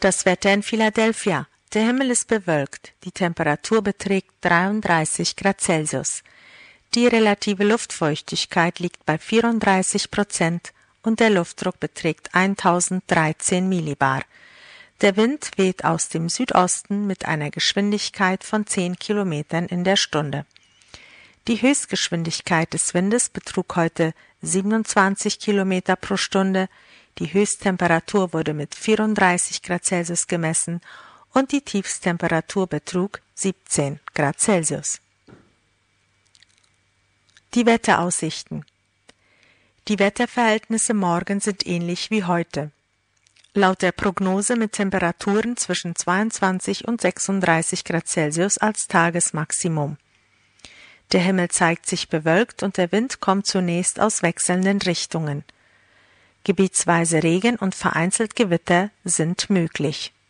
Das Wetter in Philadelphia. Der Himmel ist bewölkt. Die Temperatur beträgt 33 Grad Celsius. Die relative Luftfeuchtigkeit liegt bei 34% und der Luftdruck beträgt 1013 Millibar. Der Wind weht aus dem Südosten mit einer Geschwindigkeit von 10 Kilometern in der Stunde. Die Höchstgeschwindigkeit des Windes betrug heute 27 Kilometer pro Stunde, die Höchsttemperatur wurde mit 34 Grad Celsius gemessen und die Tiefsttemperatur betrug 17 Grad Celsius. Die Wetteraussichten. Die Wetterverhältnisse morgen sind ähnlich wie heute. Laut der Prognose mit Temperaturen zwischen 22 und 36 Grad Celsius als Tagesmaximum. Der Himmel zeigt sich bewölkt und der Wind kommt zunächst aus wechselnden Richtungen. Gebietsweise Regen und vereinzelt Gewitter sind möglich.